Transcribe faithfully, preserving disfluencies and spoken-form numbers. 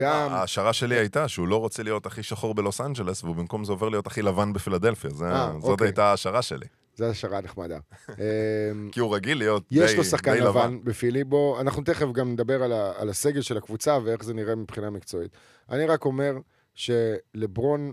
ההשערה שלי הייתה שהוא לא רוצה להיות הכי שחור בלוס אנג'לס, והוא במקום זה עובר להיות הכי לבן בפילדלפיה. זאת הייתה ההשערה שלי. זו השערה נחמדה. כי הוא רגיל להיות די לבן. יש לו שחקן לבן בפילי, בו אנחנו תכף גם נדבר על הסגל של הקבוצה, ואיך זה נראה מבחינה מקצועית. אני רק אומר שלברון